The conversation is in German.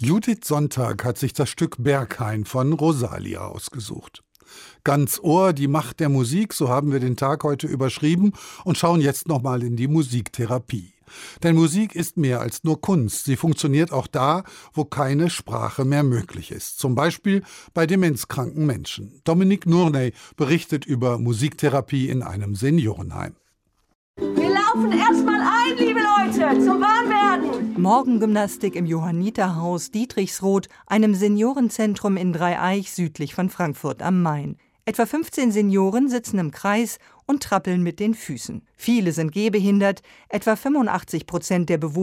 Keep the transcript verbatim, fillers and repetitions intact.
Judith Sonntag hat sich das Stück Berghain von Rosalia ausgesucht. Ganz Ohr, die Macht der Musik, so haben wir den Tag heute überschrieben und schauen jetzt nochmal in die Musiktherapie. Denn Musik ist mehr als nur Kunst. Sie funktioniert auch da, wo keine Sprache mehr möglich ist. Zum Beispiel bei demenzkranken Menschen. Dominique Nournay berichtet über Musiktherapie in einem Seniorenheim. Wir laufen erstmal ein, liebe Leute, zum Warmwerden. Morgengymnastik im Johanniterhaus Dietrichsroth, einem Seniorenzentrum in Dreieich südlich von Frankfurt am Main. Etwa fünfzehn Senioren sitzen im Kreis und trappeln mit den Füßen. Viele sind gehbehindert, etwa fünfundachtzig Prozent der Bewohner